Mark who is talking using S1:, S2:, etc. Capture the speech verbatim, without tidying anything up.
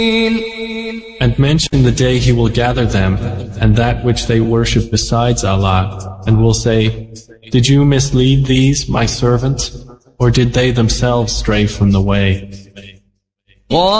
S1: And mention the day He will gather them, and that which they worship besides Allah, and will say, did you mislead these, my servants, or did they themselves stray from the way?